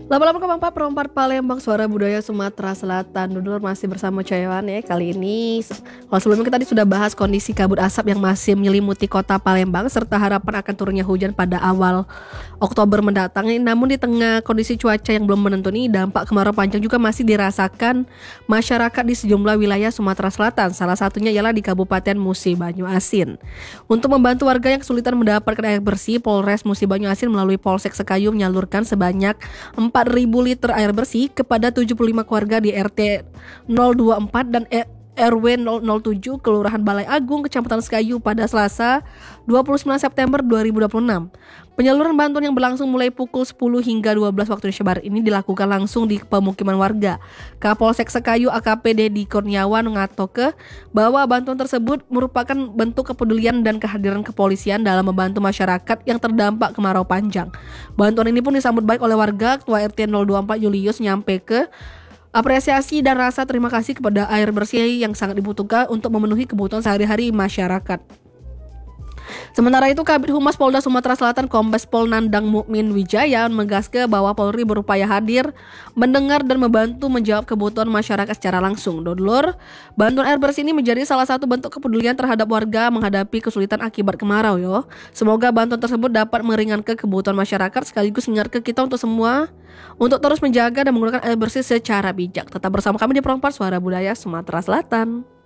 Lama-lama ke Bang Perempat Palembang, Suara Budaya Sumatera Selatan. Dudul masih bersama Cayawan ya. Kali ini kalau sebelumnya kita tadi sudah bahas kondisi kabut asap yang masih menyelimuti kota Palembang serta harapan akan turunnya hujan pada awal Oktober mendatang. Namun di tengah kondisi cuaca yang belum menentu ini, dampak kemarau panjang juga masih dirasakan masyarakat di sejumlah wilayah Sumatera Selatan. Salah satunya ialah di Kabupaten Musi Banyu Asin. Untuk membantu warga yang kesulitan mendapatkan air bersih, Polres Musi Banyu Asin melalui Polsek Sekayu menyalurkan sebanyak 4.000 liter air bersih kepada 75 keluarga di RT 024 dan RW 007 Kelurahan Balai Agung, Kecamatan Sekayu pada Selasa 29 September 2026. Penyaluran bantuan yang berlangsung mulai pukul 10 hingga 12 waktu Indonesia Barat ini dilakukan langsung di pemukiman warga. Kapolsek Sekayu AKP Dedi Kurniawan mengatakan bahwa bantuan tersebut merupakan bentuk kepedulian dan kehadiran kepolisian dalam membantu masyarakat yang terdampak kemarau panjang. Bantuan ini pun disambut baik oleh warga. Ketua RT 024 Julius nyampe ke apresiasi dan rasa terima kasih kepada air bersih yang sangat dibutuhkan untuk memenuhi kebutuhan sehari-hari masyarakat. Sementara itu, Kabid Humas Polda Sumatera Selatan Kombes Pol Nandang Mukmin Wijaya menegaskan bahwa Polri berupaya hadir, mendengar dan membantu menjawab kebutuhan masyarakat secara langsung. Dodlor, bantuan air bersih ini menjadi salah satu bentuk kepedulian terhadap warga menghadapi kesulitan akibat kemarau yo. Semoga bantuan tersebut dapat meringankan kebutuhan masyarakat sekaligus mengingatkan kita untuk semua untuk terus menjaga dan menggunakan air bersih secara bijak. Tetap bersama kami di Perempat Suara Budaya Sumatera Selatan.